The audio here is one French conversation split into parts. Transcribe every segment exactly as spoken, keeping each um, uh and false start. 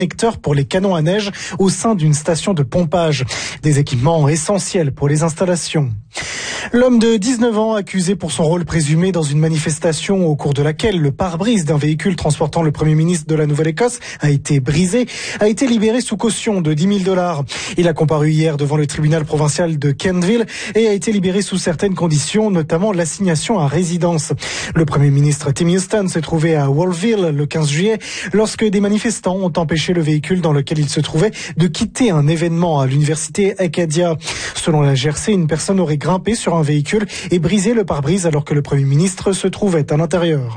connecteurs pour les canons à neige au sein d'une station de pompage. Des équipements essentiels pour les installations. L'homme de dix-neuf ans accusé pour son rôle présumé dans une manifestation au cours de laquelle le pare-brise d'un véhicule transportant le Premier ministre de la Nouvelle-Écosse a été brisé, a été libéré sous caution de dix mille dollars. Il a comparu hier devant le tribunal provincial de Kentville et a été libéré sous certaines conditions, notamment l'assignation à résidence. Le Premier ministre Tim Houston s'est trouvé à Wolfville le quinze juillet lorsque des manifestants ont empêché le véhicule dans lequel il se trouvait de quitter un événement à l'université Acadia. Selon la G R C, une personne aurait grimpé sur un véhicule et brisé le pare-brise alors que le Premier ministre se trouvait à l'intérieur.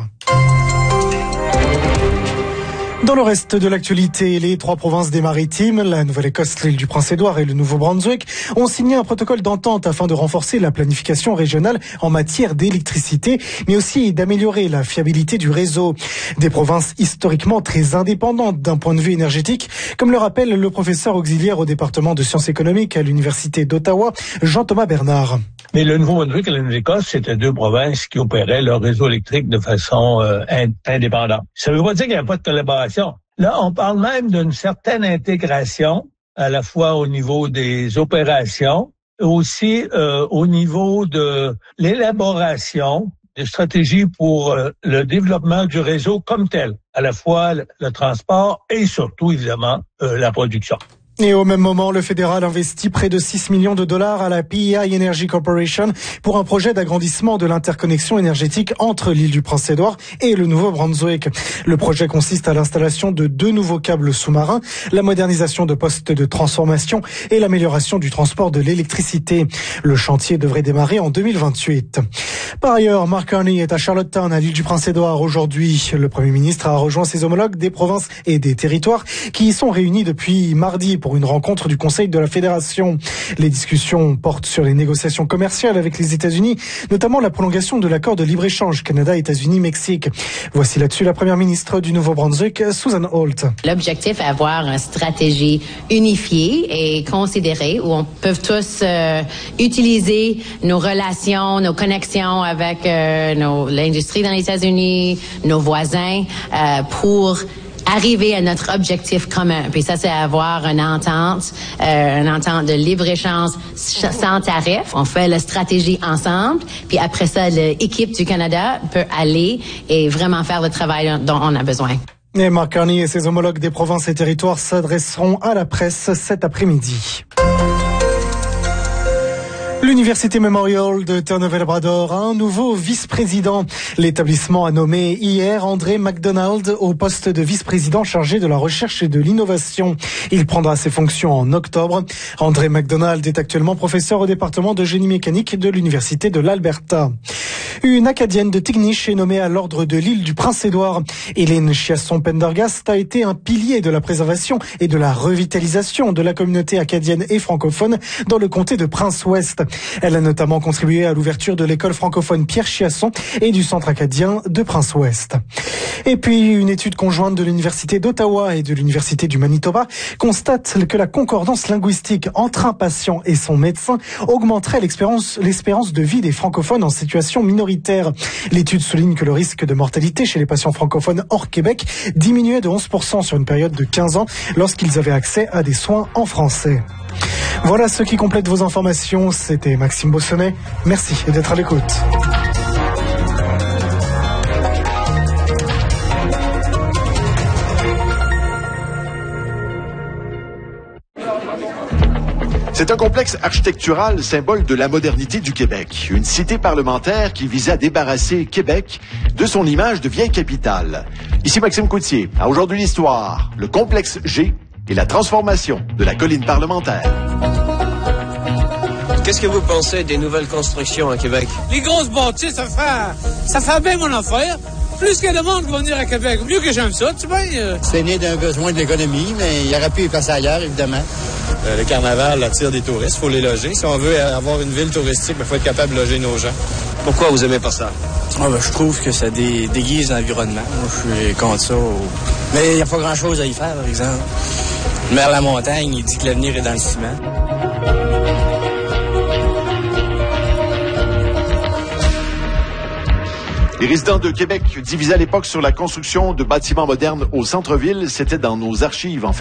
Dans le reste de l'actualité, les trois provinces des Maritimes, la Nouvelle-Écosse, l'île du Prince-Édouard et le Nouveau-Brunswick, ont signé un protocole d'entente afin de renforcer la planification régionale en matière d'électricité, mais aussi d'améliorer la fiabilité du réseau. Des provinces historiquement très indépendantes d'un point de vue énergétique, comme le rappelle le professeur auxiliaire au département de sciences économiques à l'Université d'Ottawa, Jean-Thomas Bernard. Mais le Nouveau-Brunswick et la Nouvelle-Écosse, c'était deux provinces qui opéraient leur réseau électrique de façon euh, indépendante. Ça ne veut pas dire qu'il n'y a pas de collaboration. Là, on parle même d'une certaine intégration, à la fois au niveau des opérations, aussi euh, au niveau de l'élaboration des stratégies pour euh, le développement du réseau comme tel, à la fois le, le transport et surtout, évidemment, euh, la production. Et au même moment, le fédéral investit près de six millions de dollars à la P E I Energy Corporation pour un projet d'agrandissement de l'interconnexion énergétique entre l'île du Prince-Édouard et le Nouveau-Brunswick. Le projet consiste à l'installation de deux nouveaux câbles sous-marins, la modernisation de postes de transformation et l'amélioration du transport de l'électricité. Le chantier devrait démarrer en deux mille vingt-huit. Par ailleurs, Mark Carney est à Charlottetown, à l'île du Prince-Édouard aujourd'hui. Le Premier ministre a rejoint ses homologues des provinces et des territoires qui y sont réunis depuis mardi pour une rencontre du Conseil de la Fédération. Les discussions portent sur les négociations commerciales avec les États-Unis, notamment la prolongation de l'accord de libre-échange Canada-États-Unis-Mexique. Voici là-dessus la première ministre du Nouveau-Brunswick, Susan Holt. L'objectif est d'avoir une stratégie unifiée et considérée où on peut tous euh, utiliser nos relations, nos connexions avec euh, nos, l'industrie dans les États-Unis, nos voisins, euh, pour arriver à notre objectif commun. Puis ça, c'est avoir une entente, euh, une entente de libre-échange sans tarif. On fait la stratégie ensemble. Puis après ça, l'équipe du Canada peut aller et vraiment faire le travail dont on a besoin. Et Mark Carney et ses homologues des provinces et territoires s'adresseront à la presse cet après-midi. L'Université Memorial de Turner-Labrador a un nouveau vice-président. L'établissement a nommé hier André MacDonald au poste de vice-président chargé de la recherche et de l'innovation. Il prendra ses fonctions en octobre. André MacDonald est actuellement professeur au département de génie mécanique de l'Université de l'Alberta. Une Acadienne de Tignish est nommée à l'ordre de l'île du Prince-Édouard. Hélène Chiasson-Pendergast a été un pilier de la préservation et de la revitalisation de la communauté acadienne et francophone dans le comté de Prince-Ouest. Elle a notamment contribué à l'ouverture de l'école francophone Pierre Chiasson et du centre acadien de Prince-Ouest. Et puis, une étude conjointe de l'Université d'Ottawa et de l'Université du Manitoba constate que la concordance linguistique entre un patient et son médecin augmenterait l'espérance, l'espérance de vie des francophones en situation minoritaire. L'étude souligne que le risque de mortalité chez les patients francophones hors Québec diminuait de onze pour cent sur une période de quinze ans lorsqu'ils avaient accès à des soins en français. Voilà ce qui complète vos informations. C'était Maxime Bossonnet. Merci d'être à l'écoute. C'est un complexe architectural symbole de la modernité du Québec. Une cité parlementaire qui visait à débarrasser Québec de son image de vieille capitale. Ici Maxime Coutier. À Aujourd'hui l'Histoire, le complexe G et la transformation de la colline parlementaire. Qu'est-ce que vous pensez des nouvelles constructions à Québec? Les grosses bâtisses, ça fait, ça fait bien mon affaire. Plus qu'il y a de monde qui va venir à Québec, mieux que j'aime ça, tu vois. Euh... C'est né d'un besoin de l'économie, mais il aurait pu y passer ailleurs, évidemment. Euh, le carnaval attire des touristes, il faut les loger. Si on veut avoir une ville touristique, il faut être capable de loger nos gens. Pourquoi vous aimez pas ça? Ah ben, je trouve que ça dé- déguise l'environnement. Moi, je suis contre ça. Au... Mais il n'y a pas grand-chose à y faire, par exemple. Le maire Lamontagne, il dit que l'avenir est dans le ciment. Les résidents de Québec divisaient à l'époque sur la construction de bâtiments modernes au centre-ville. C'était dans nos archives en fait.